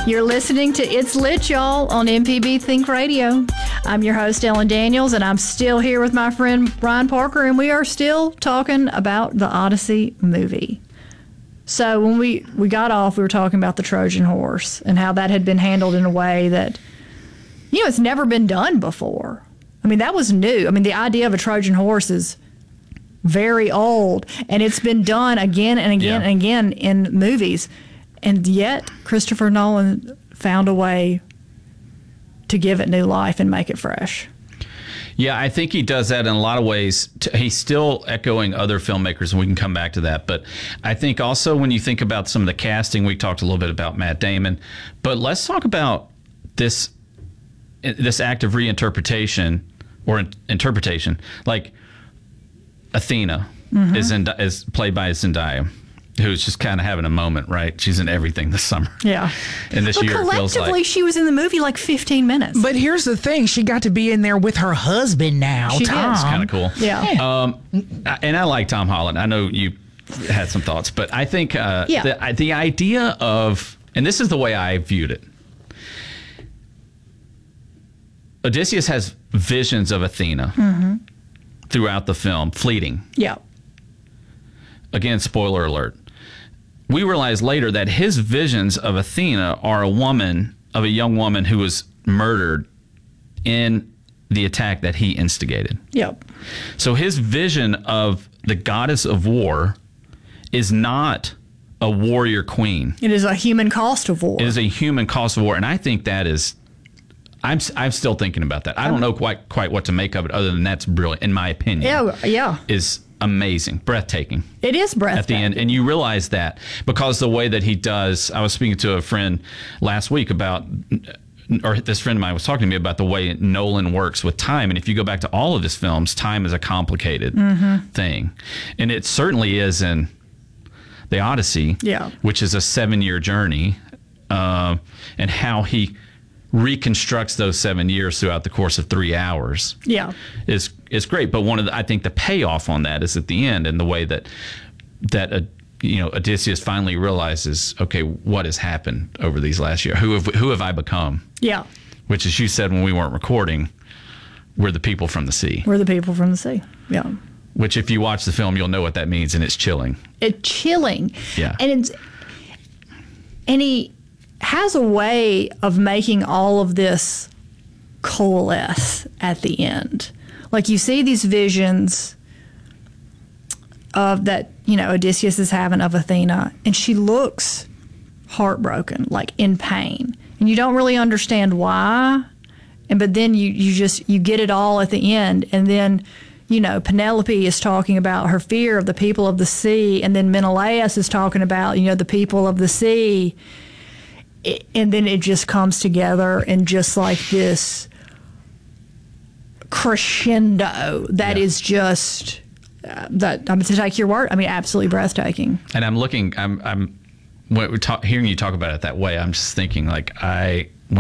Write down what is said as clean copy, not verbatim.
You're listening to It's Lit, y'all, on MPB Think Radio. I'm your host, Ellen Daniels, and I'm still here with my friend Brian Parker, and we are still talking about the Odyssey movie. So when we got off, we were talking about the Trojan horse and how that had been handled in a way that, it's never been done before. I mean, that was new. I mean, the idea of a Trojan horse is very old, and it's been done again and again and again in movies. And yet, Christopher Nolan found a way to give it new life and make it fresh. Yeah, I think he does that in a lot of ways. He's still echoing other filmmakers, and we can come back to that. But I think also when you think about some of the casting, we talked a little bit about Matt Damon. But let's talk about this act of reinterpretation or interpretation. Like Athena is played by Zendaya, who's just kind of having a moment, right? She's in everything this summer. Yeah. And this year it feels like... collectively, she was in the movie like 15 minutes. But here's the thing. She got to be in there with her husband now, She Tom. is. It's kind of cool. Yeah. And I like Tom Holland. I know you had some thoughts, but I think the idea of... And this is the way I viewed it. Odysseus has visions of Athena throughout the film, fleeting. Yeah. Again, spoiler alert. We realize later that his visions of Athena are a young woman who was murdered in the attack that he instigated. Yep. So his vision of the goddess of war is not a warrior queen. It is a human cost of war. It is a human cost of war, and I think that is... I'm still thinking about that. I don't know quite what to make of it, other than that's brilliant, in my opinion. Yeah. Is amazing, breathtaking. It is breathtaking. At the end, and you realize that because the way that he does. I was speaking to a friend last week about, or this friend of mine was talking to me about the way Nolan works with time. And if you go back to all of his films, time is a complicated thing, and it certainly is in the Odyssey, which is a 7-year journey, and how he reconstructs those 7 years throughout the course of 3 hours is great. But I think the payoff on that is at the end, and the way that Odysseus finally realizes, okay, what has happened over these last years? Who have I become? Yeah. Which, as you said when we weren't recording, we're the people from the sea. We're the people from the sea. Yeah. Which, if you watch the film, you'll know what that means, and it's chilling. It's chilling. Yeah. And he has a way of making all of this coalesce at the end. Like, you see these visions of that, Odysseus is having of Athena, and she looks heartbroken, like in pain. And you don't really understand why. But then you get it all at the end. And then, Penelope is talking about her fear of the people of the sea. And then Menelaus is talking about, the people of the sea. And then it just comes together in just like this crescendo that is just that, I'm to take your word, absolutely breathtaking. And I'm hearing you talk about it that way. I'm just thinking, like, I